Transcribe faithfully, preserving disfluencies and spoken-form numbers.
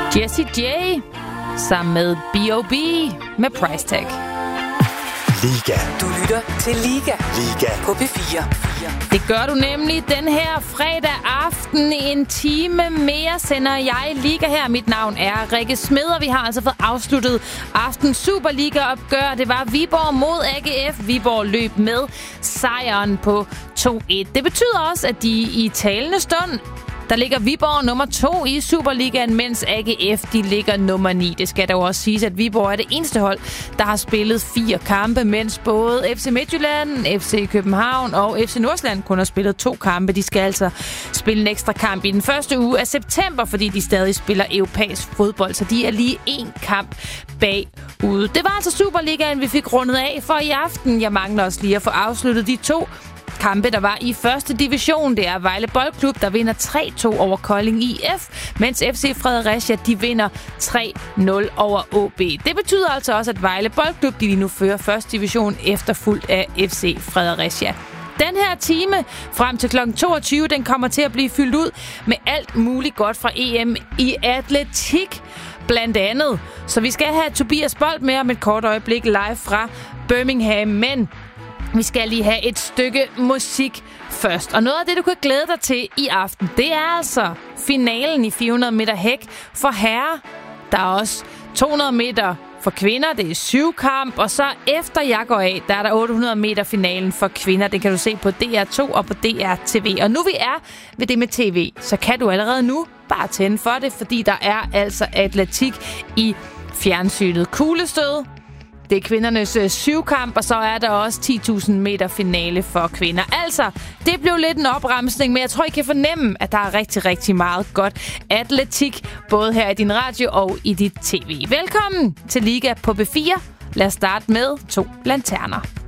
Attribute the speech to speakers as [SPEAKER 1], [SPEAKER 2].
[SPEAKER 1] Jessie J sammen med B O B med Price Tag.
[SPEAKER 2] Liga.
[SPEAKER 3] Du lytter til Liga.
[SPEAKER 2] Liga.
[SPEAKER 3] På P fire.
[SPEAKER 1] Det gør du nemlig den her fredag aften. En time mere sender jeg Liga her. Mit navn er Rikke Smed, og vi har altså fået afsluttet aftens Superliga-opgør. Det var Viborg mod A G F. Viborg løb med sejren på to et. Det betyder også, at de i talende stund, der ligger Viborg nummer to i Superligaen, mens A G F de ligger nummer ni. Det skal dog også siges, at Viborg er det eneste hold, der har spillet fire kampe, mens både F C Midtjylland, F C København og F C Nordsjælland kun har spillet to kampe. De skal altså spille en ekstra kamp i den første uge af september, fordi de stadig spiller europæisk fodbold, så de er lige en kamp bagude. Det var altså Superligaen, vi fik rundet af for i aften. Jeg mangler også lige at få afsluttet de to kampe, der var i første division. Det er Vejle Boldklub, der vinder tre to over Kolding I F, mens F C Fredericia, de vinder tre nul over O B. Det betyder altså også, at Vejle Boldklub, de lige nu fører første division efterfulgt af F C Fredericia. Den her time frem til klokken toogtyve, den kommer til at blive fyldt ud med alt muligt godt fra E M i atletik, blandt andet. Så vi skal have Tobias Bold med om et kort øjeblik live fra Birmingham, men vi skal lige have et stykke musik først. Og noget af det, du kan glæde dig til i aften, det er altså finalen i fire hundrede meter hæk for herrer. Der er også to hundrede meter for kvinder, det er syvkamp, og så efter jeg går af, der er der otte hundrede meter finalen for kvinder. Det kan du se på D R to og på D R T V. Og nu vi er ved det med T V, så kan du allerede nu bare tænde for det, fordi der er altså atletik i fjernsynet. Kuglestød, det er kvindernes øh, syvkamp, og så er der også ti tusind meter finale for kvinder. Altså, det blev lidt en opremsning, men jeg tror, I kan fornemme, at der er rigtig, rigtig meget godt atletik, både her i din radio og i dit tv. Velkommen til Liga på P fire. Lad os starte med to lanterner.